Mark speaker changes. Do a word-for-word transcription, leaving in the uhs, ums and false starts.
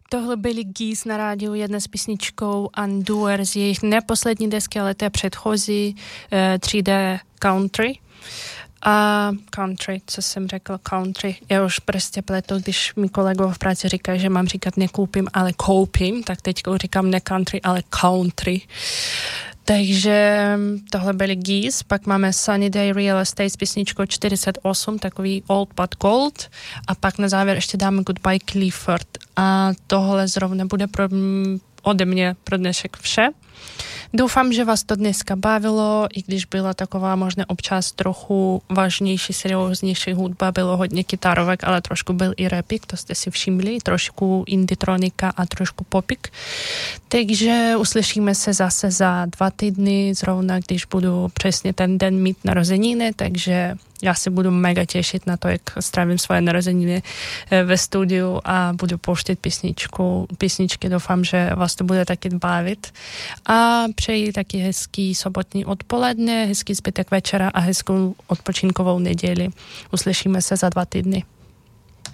Speaker 1: Tohle byli Geese na rádiu, jedna s písničkou Undoer z jejich neposlední desky, ale té předchozí uh, tři dé Country. A country, co jsem řekl, country. Já už prostě pletu, když mi kolegové v práci říkají, že mám říkat nekoupím, ale koupím, tak teď říkám ne country, ale country. Takže tohle byly Geese, pak máme Sunny Day Real Estate s písničkou čtyřicet osm, takový Old But Gold, a pak na závěr ještě dáme Goodbye Clifford. A tohle zrovna bude pro, ode mě pro dnešek vše. Doufám, že vás to dneska bavilo, i když byla taková možná občas trochu vážnější, serióznější hudba, bylo hodně kytarovek, ale trošku byl i rapik, to jste si všimli, trošku inditronika a trošku popik. Takže uslyšíme se zase za dva týdny, zrovna když budu přesně ten den mít narozeniny, takže já se budu mega těšit na to, jak strávím svoje narozeniny ve studiu a budu pouštět písničku, písničky. Doufám, že vás to bude taky bavit. A přeji taky hezký sobotní odpoledne, hezký zbytek večera a hezkou odpočinkovou neděli. Uslyšíme se za dva týdny.